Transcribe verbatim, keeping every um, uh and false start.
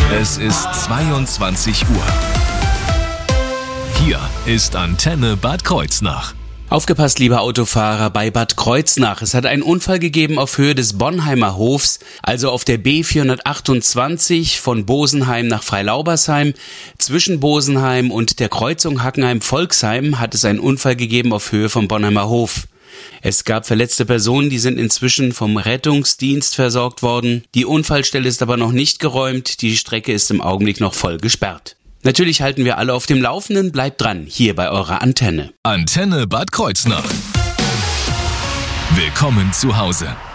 Es ist zweiundzwanzig Uhr. Hier ist Antenne Bad Kreuznach. Aufgepasst, liebe Autofahrer, bei Bad Kreuznach. Es hat einen Unfall gegeben auf Höhe des Bonheimer Hofs, also auf der B vierhundertachtundzwanzig von Bosenheim nach Freilaubersheim. Zwischen Bosenheim und der Kreuzung Hackenheim-Volksheim hat es einen Unfall gegeben auf Höhe vom Bonheimer Hof. Es gab verletzte Personen, die sind inzwischen vom Rettungsdienst versorgt worden. Die Unfallstelle ist aber noch nicht geräumt, die Strecke ist im Augenblick noch voll gesperrt. Natürlich halten wir alle auf dem Laufenden, bleibt dran, hier bei eurer Antenne. Antenne Bad Kreuznach. Willkommen zu Hause.